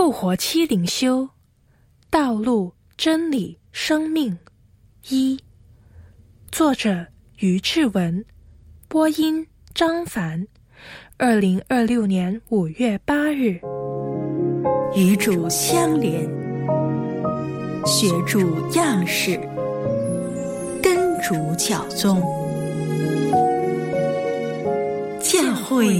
复活期灵修，道路、真理、生命。一，作者于志文，播音张凡。2026年5月8日。 与主相连，学主样式，跟主教宗。教会